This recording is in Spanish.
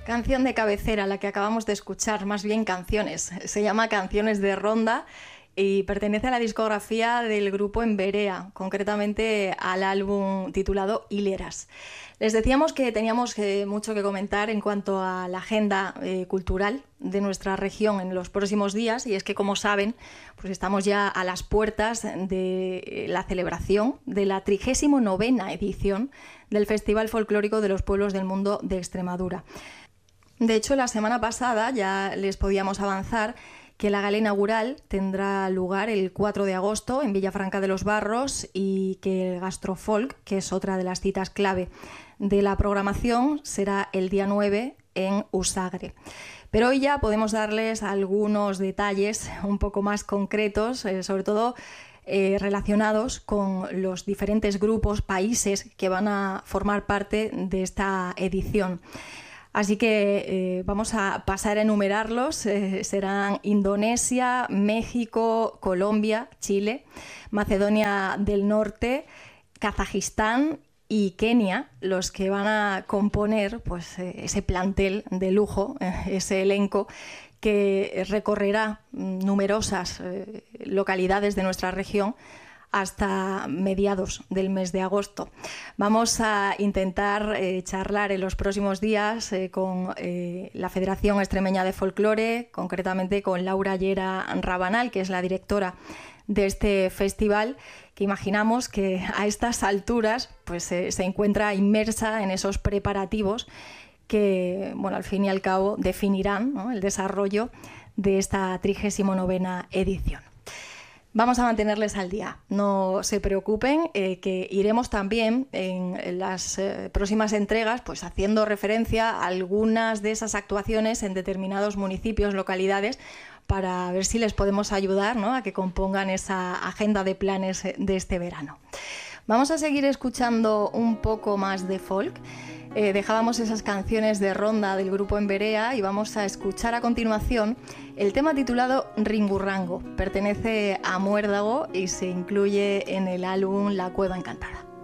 Canción de cabecera, la que acabamos de escuchar, más bien canciones. Se llama Canciones de Ronda y pertenece a la discografía del grupo Emberea, concretamente al álbum titulado Hileras. Les decíamos que teníamos mucho que comentar en cuanto a la agenda cultural de nuestra región en los próximos días, y es que, como saben, pues estamos ya a las puertas de la celebración de la 39ª edición del Festival Folclórico de los Pueblos del Mundo de Extremadura. De hecho, la semana pasada ya les podíamos avanzar que la gala inaugural tendrá lugar el 4 de agosto en Villafranca de los Barros y que el Gastrofolk, que es otra de las citas clave de la programación, será el día 9 en Usagre. Pero hoy ya podemos darles algunos detalles un poco más concretos, sobre todo relacionados con los diferentes grupos, países que van a formar parte de esta edición. Así que vamos a pasar a enumerarlos. Serán Indonesia, México, Colombia, Chile, Macedonia del Norte, Kazajistán y Kenia, los que van a componer pues, ese plantel de lujo, ese elenco que recorrerá numerosas localidades de nuestra región hasta mediados del mes de agosto. Vamos a intentar charlar en los próximos días con la Federación Extremeña de Folclore, concretamente con Laura Llera Rabanal, que es la directora de este festival, que imaginamos que a estas alturas pues, se encuentra inmersa en esos preparativos que, bueno, al fin y al cabo definirán, ¿no?, el desarrollo de esta 39ª edición. Vamos a mantenerles al día, no se preocupen, que iremos también en las próximas entregas pues haciendo referencia a algunas de esas actuaciones en determinados municipios, localidades, para ver si les podemos ayudar, ¿no?, a que compongan esa agenda de planes de este verano. Vamos a seguir escuchando un poco más de folk. Dejábamos esas canciones de ronda del grupo Emberea y vamos a escuchar a continuación el tema titulado Ringurrango. Pertenece a Muérdago y se incluye en el álbum La Cueva Encantada.